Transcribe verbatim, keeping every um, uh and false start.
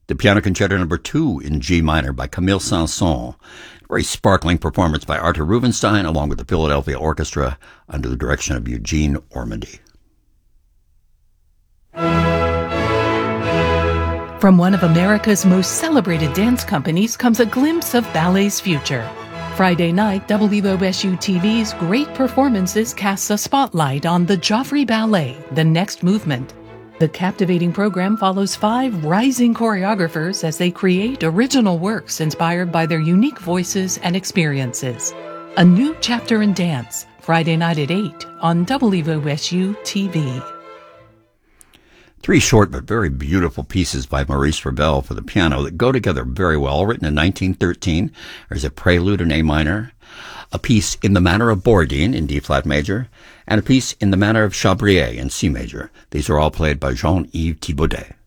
The Piano Concerto Number two in G minor by Camille Saint-Saëns. A very sparkling performance by Artur Rubinstein along with the Philadelphia Orchestra under the direction of Eugene Ormandy. From one of America's most celebrated dance companies comes a glimpse of ballet's future. Friday night, W O S U T V's Great Performances casts a spotlight on the Joffrey Ballet, The Next Movement. The captivating program follows five rising choreographers as they create original works inspired by their unique voices and experiences. A new chapter in dance, Friday night at eight on W O S U T V. Three short but very beautiful pieces by Maurice Ravel for the piano that go together very well, written in nineteen thirteen. There's a prelude in A minor, a piece in the manner of Borodin in D-flat major, and a piece in the manner of Chabrier in C major. These are all played by Jean-Yves Thibaudet.